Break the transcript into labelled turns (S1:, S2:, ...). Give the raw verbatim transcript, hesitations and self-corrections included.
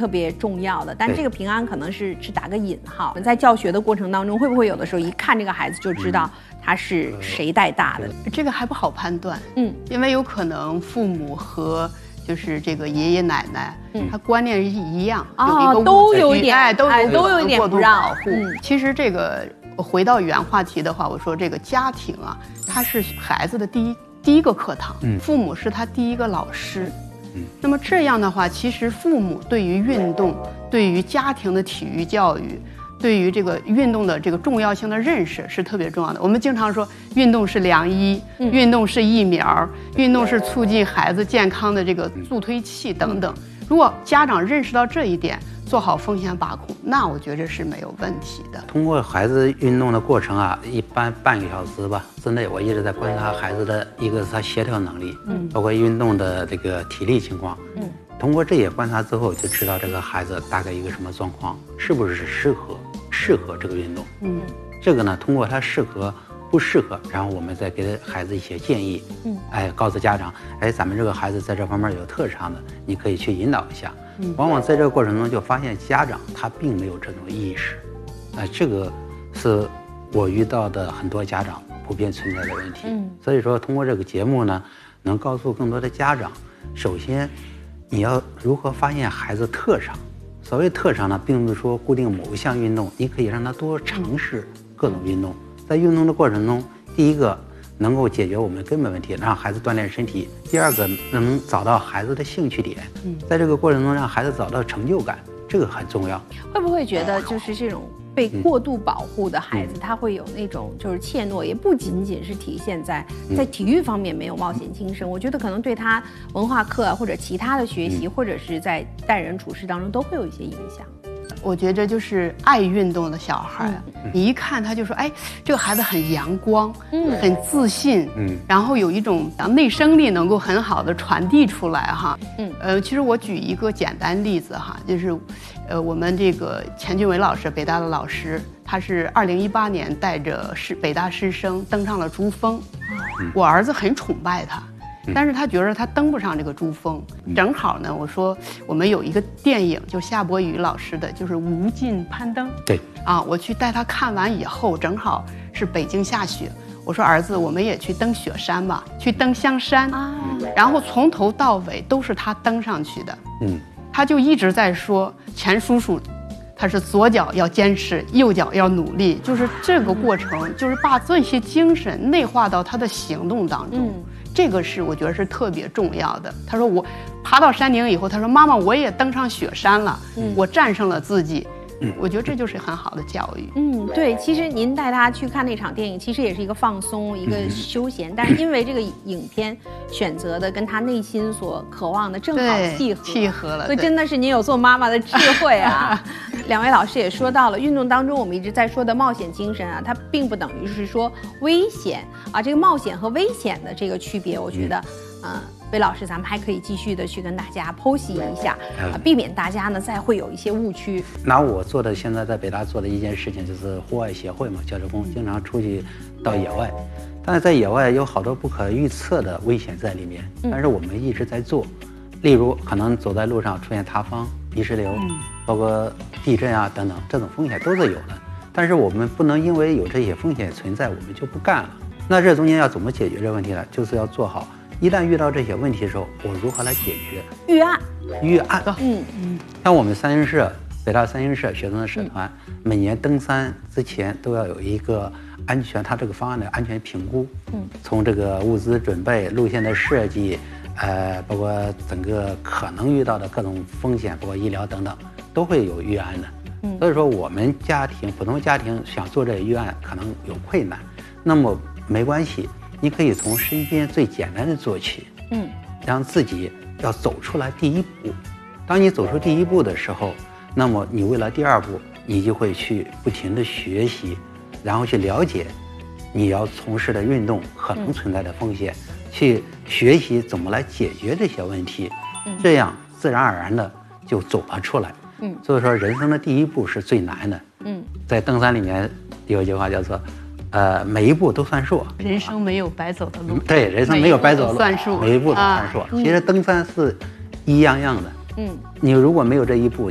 S1: 特别重要的，但这个平安可能是是打个引号。在教学的过程当中，会不会有的时候一看这个孩子就知道他是谁带大的？
S2: 嗯、这个还不好判断，嗯，因为有可能父母和就是这个爷爷奶奶，嗯，他观念是一样，
S1: 哦、
S2: 有一个
S1: 都有一点，
S2: 哎，都有
S1: 都有一点
S2: 过度保护。
S1: 嗯，
S2: 其实这个回到原话题的话，我说这个家庭啊，它是孩子的第一第一个课堂，嗯，父母是他第一个老师。嗯，那么这样的话，其实父母对于运动，对于家庭的体育教育，对于这个运动的这个重要性的认识是特别重要的。我们经常说，运动是良医，嗯、运动是疫苗，运动是促进孩子健康的这个助推器等等。如果家长认识到这一点，做好风险把控，那我觉得是没有问题的。
S3: 通过孩子运动的过程啊，一般半个小时吧之内，我一直在观察孩子的一个是他协调能力，嗯，包括运动的这个体力情况，嗯，通过这些观察之后，就知道这个孩子大概一个什么状况，是不是适合适合这个运动，嗯，这个呢，通过他适合不适合，然后我们再给孩子一些建议，嗯，哎，告诉家长，哎，咱们这个孩子在这方面有特长的，你可以去引导一下。往往在这个过程中就发现家长他并没有这种意识，哎，这个是我遇到的很多家长普遍存在的问题。嗯，所以说通过这个节目呢，能告诉更多的家长，首先你要如何发现孩子特长。所谓特长呢，并不是说固定某一项运动，你可以让他多尝试各种运动。在运动的过程中，第一个能够解决我们根本问题，让孩子锻炼身体；第二个能找到孩子的兴趣点，在这个过程中让孩子找到成就感，这个很重要。
S1: 会不会觉得就是这种被过度保护的孩子，嗯、他会有那种就是怯懦，也不仅仅是体现在在体育方面没有冒险精神，嗯、我觉得可能对他文化课啊或者其他的学习，嗯、或者是在待人处事当中都会有一些影响。
S2: 我觉得就是爱运动的小孩啊，嗯、你一看他就说，哎，这个孩子很阳光，嗯，很自信，嗯，然后有一种内生力能够很好的传递出来哈，嗯，呃，其实我举一个简单例子哈，就是，呃，我们这个钱俊伟老师，北大的老师，他是二零一八年带着师北大师生登上了珠峰，嗯、我儿子很崇拜他。但是他觉得他登不上这个珠峰，正好呢，我说我们有一个电影，就夏伯渝老师的，就是《无尽攀登》。
S3: 对，
S2: 啊，我去带他看完以后，正好是北京下雪，我说儿子，我们也去登雪山吧，去登香山啊。然后从头到尾都是他登上去的，嗯，他就一直在说钱叔叔。他是左脚要坚持，右脚要努力，就是这个过程，就是把这些精神内化到他的行动当中。嗯，这个是我觉得是特别重要的。他说我爬到山顶以后，他说妈妈我也登上雪山了，嗯、我战胜了自己。我觉得这就是很好的教育。
S1: 嗯，对，其实您带他去看那场电影，其实也是一个放松，一个休闲，但是因为这个影片选择的跟他内心所渴望的正好契合，
S2: 契合了，
S1: 所以真的是您有做妈妈的智慧啊。两位老师也说到了，运动当中我们一直在说的冒险精神啊，它并不等于是说危险啊，这个冒险和危险的这个区别，我觉得，嗯。呃魏老师，咱们还可以继续的去跟大家剖析一下，啊，避免大家呢再会有一些误区。
S3: 拿我做的现在在北大做的一件事情，就是户外协会嘛，教职工经常出去到野外，但是在野外有好多不可预测的危险在里面，但是我们一直在做，例如可能走在路上出现塌方、泥石流，包括地震啊等等，这种风险都是有的。但是我们不能因为有这些风险存在，我们就不干了。那这中间要怎么解决这个问题呢？就是要做好。一旦遇到这些问题的时候，我如何来解决？
S1: 预案，
S3: 预案。嗯嗯。像我们三星社，北大三星社学生的社团，嗯、每年登山之前都要有一个安全，它这个方案的安全评估。嗯。从这个物资准备、路线的设计，呃，包括整个可能遇到的各种风险，包括医疗等等，都会有预案的。嗯。所以说，我们家庭普通家庭想做这个预案，可能有困难，那么没关系。你可以从身边最简单的做起，嗯，让自己要走出来第一步。当你走出第一步的时候，那么你为了第二步，你就会去不停的学习，然后去了解你要从事的运动可能存在的风险，嗯、去学习怎么来解决这些问题，嗯、这样自然而然的就走了出来。嗯，所以说人生的第一步是最难的。嗯，在登山里面有一句话叫做。呃，每一步都算数，
S2: 人生没有白走的路。
S3: 对，人生没有白走的路，
S2: 算数，
S3: 每一步都算数。啊、其实登山是一样样的。嗯，你如果没有这一步。